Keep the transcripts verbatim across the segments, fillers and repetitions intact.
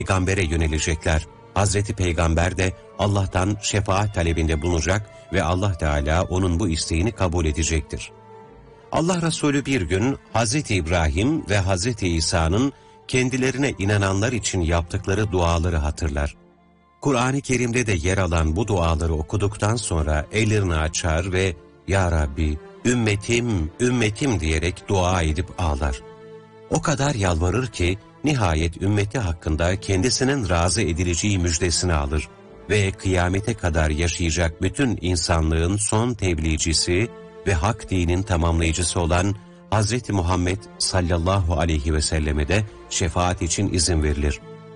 Peygamber'e yönelecekler. Hazreti Peygamber de Allah'tan şefaat talebinde bulunacak ve Allah Teala onun bu isteğini kabul edecektir. Allah Resulü bir gün Hazreti İbrahim ve Hazreti İsa'nın kendilerine inananlar için yaptıkları duaları hatırlar. Kur'an-ı Kerim'de de yer alan bu duaları okuduktan sonra ellerini açar ve "Ya Rabbi, ümmetim, ümmetim" diyerek dua edip ağlar. O kadar yalvarır ki nihayet ümmeti hakkında kendisinin razı edileceği müjdesini alır ve kıyamete kadar yaşayacak bütün insanlığın son tebliğcisi ve hak dinin tamamlayıcısı olan Hazreti Muhammed sallallahu aleyhi ve selleme de şefaat için izin verilir.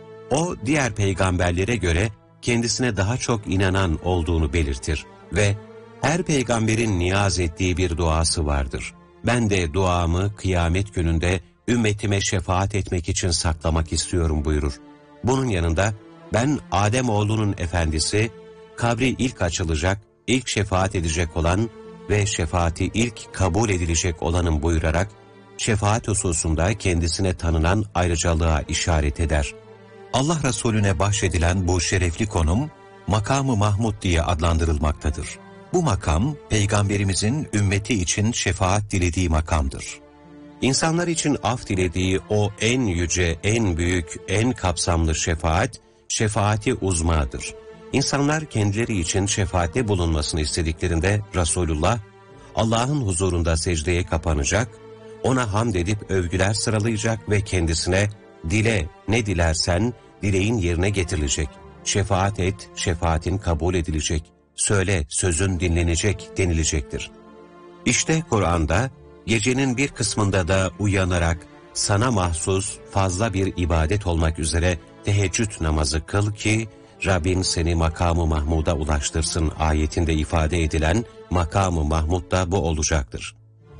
O, diğer peygamberlere göre kendisine daha çok inanan olduğunu belirtir ve her peygamberin niyaz ettiği bir duası vardır. Ben de duamı kıyamet gününde ümmetime şefaat etmek için saklamak istiyorum buyurur. Bunun yanında ben Ademoğlunun efendisi, kabri ilk açılacak, ilk şefaat edecek olan ve şefaati ilk kabul edilecek olanın buyurarak, şefaat hususunda kendisine tanınan ayrıcalığa işaret eder. Allah Resulüne bahşedilen bu şerefli konum, Makam-ı Mahmud diye adlandırılmaktadır. Bu makam, Peygamberimizin ümmeti için şefaat dilediği makamdır. İnsanlar için af dilediği o en yüce, en büyük, en kapsamlı şefaat, şefaati uzmadır. İnsanlar kendileri için şefaatte bulunmasını istediklerinde Resulullah, Allah'ın huzurunda secdeye kapanacak, ona hamd edip övgüler sıralayacak ve kendisine "Dile, ne dilersen dileğin yerine getirilecek. Şefaat et, şefaatin kabul edilecek. Söyle, sözün dinlenecek" denilecektir. İşte Kur'an'da, gecenin bir kısmında da uyanarak sana mahsus fazla bir ibadet olmak üzere teheccüd namazı kıl ki Rabbin seni Makam-ı Mahmud'a ulaştırsın ayetinde ifade edilen Makam-ı Mahmud da bu olacaktır.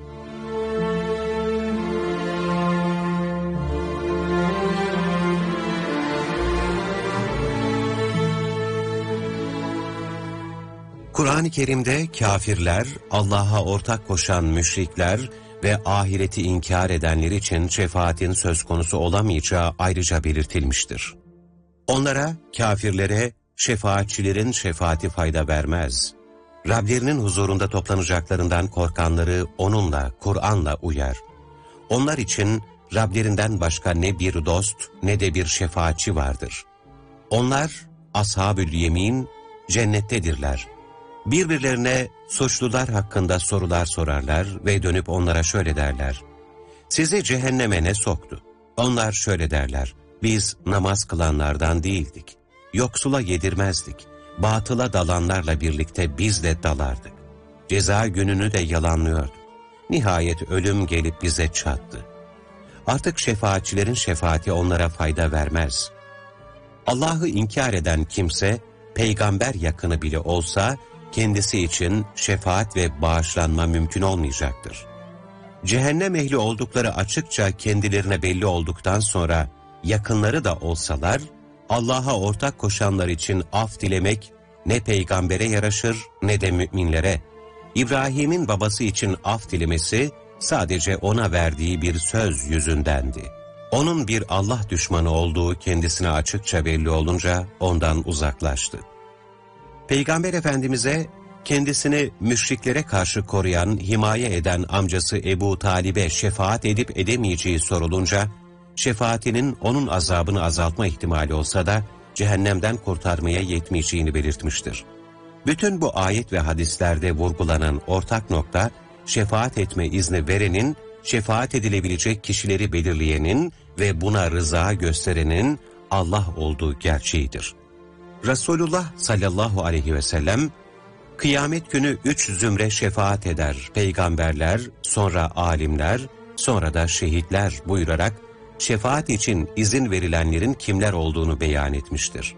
Kur'an-ı Kerim'de kâfirler, Allah'a ortak koşan müşrikler ve ahireti inkar edenler için şefaatin söz konusu olamayacağı ayrıca belirtilmiştir. Onlara, kâfirlere, şefaatçilerin şefaati fayda vermez. Rablerinin huzurunda toplanacaklarından korkanları onunla, Kur'an'la uyar. Onlar için Rablerinden başka ne bir dost ne de bir şefaatçi vardır. Onlar, ashab-ül yemin, cennettedirler. Birbirlerine suçlular hakkında sorular sorarlar ve dönüp onlara şöyle derler: "Sizi cehenneme ne soktu?" Onlar şöyle derler: "Biz namaz kılanlardan değildik. Yoksula yedirmezdik. Batıla dalanlarla birlikte biz de dalardık. Ceza gününü de yalanlıyorduk. Nihayet ölüm gelip bize çattı." Artık şefaatçilerin şefaati onlara fayda vermez. Allah'ı inkar eden kimse, peygamber yakını bile olsa, kendisi için şefaat ve bağışlanma mümkün olmayacaktır. Cehennem ehli oldukları açıkça kendilerine belli olduktan sonra, yakınları da olsalar, Allah'a ortak koşanlar için af dilemek ne peygambere yaraşır ne de müminlere. İbrahim'in babası için af dilemesi sadece ona verdiği bir söz yüzündendi. Onun bir Allah düşmanı olduğu kendisine açıkça belli olunca ondan uzaklaştı. Peygamber Efendimiz'e kendisini müşriklere karşı koruyan, himaye eden amcası Ebu Talib'e şefaat edip edemeyeceği sorulunca, şefaatinin onun azabını azaltma ihtimali olsa da cehennemden kurtarmaya yetmeyeceğini belirtmiştir. Bütün bu ayet ve hadislerde vurgulanan ortak nokta, şefaat etme izni verenin, şefaat edilebilecek kişileri belirleyenin ve buna rıza gösterenin Allah olduğu gerçeğidir. Resulullah sallallahu aleyhi ve sellem, kıyamet günü üç zümre şefaat eder, peygamberler, sonra alimler, sonra da şehitler buyurarak, şefaat için izin verilenlerin kimler olduğunu beyan etmiştir.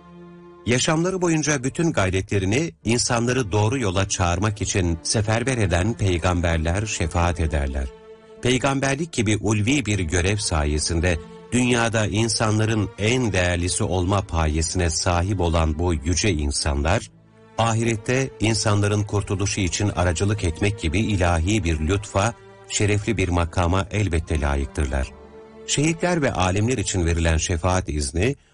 Yaşamları boyunca bütün gayretlerini insanları doğru yola çağırmak için seferber eden peygamberler şefaat ederler. Peygamberlik gibi ulvi bir görev sayesinde dünyada insanların en değerlisi olma payesine sahip olan bu yüce insanlar, ahirette insanların kurtuluşu için aracılık etmek gibi ilahi bir lütfa, şerefli bir makama elbette layıktırlar. Şehitler ve alimler için verilen şefaat izni,